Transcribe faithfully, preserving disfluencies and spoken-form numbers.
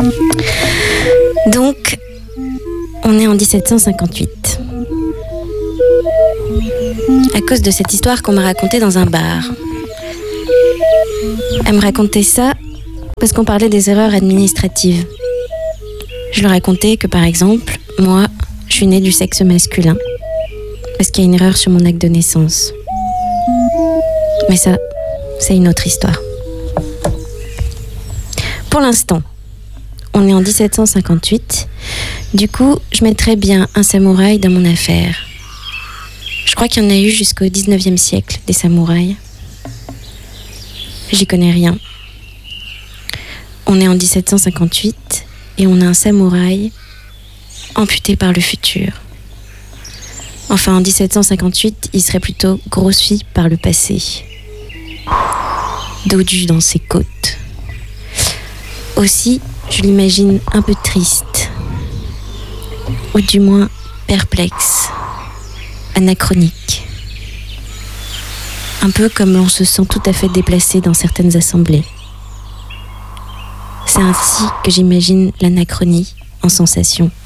Donc, on est en dix-sept cent cinquante-huit. À cause de cette histoire qu'on m'a racontée dans un bar. Elle me racontait ça parce qu'on parlait des erreurs administratives. Je lui racontais que, par exemple, moi, je suis née du sexe masculin parce qu'il y a une erreur sur mon acte de naissance. Mais ça, c'est une autre histoire. Pour l'instant, on est en dix-sept cent cinquante-huit. Du coup, je mettrais bien un samouraï dans mon affaire. Je crois qu'il y en a eu jusqu'au dix-neuvième siècle, des samouraïs. J'y connais rien. On est en dix-sept cent cinquante-huit et on a un samouraï amputé par le futur. Enfin, en dix-sept cent cinquante-huit, il serait plutôt grossi par le passé. Dodu dans ses côtes. Aussi, je l'imagine un peu triste. Ou du moins perplexe. Anachronique. Un peu comme l'on se sent tout à fait déplacé dans certaines assemblées. C'est ainsi que j'imagine l'anachronie en sensation.